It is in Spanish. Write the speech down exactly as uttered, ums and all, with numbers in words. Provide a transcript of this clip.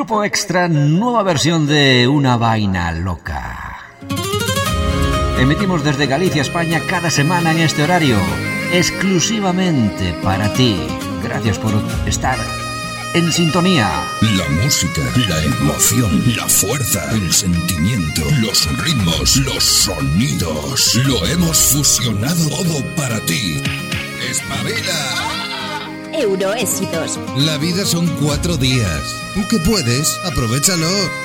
Grupo Extra, nueva versión de Una Vaina Loca. Emitimos desde Galicia, España, cada semana en este horario, exclusivamente para ti. Gracias por estar en sintonía. La música, la emoción, la fuerza, el sentimiento, los ritmos, los sonidos. Lo hemos fusionado todo para ti. ¡Espabila! Euroéxitos. La vida son cuatro días. ¿Tú que puedes? Aprovechalo.